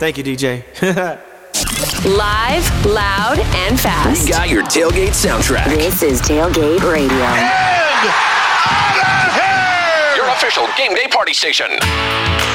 Thank you, DJ. Live, loud, and fast. We got your tailgate soundtrack. This is Tailgate Radio. And out of here! Your official game day party station.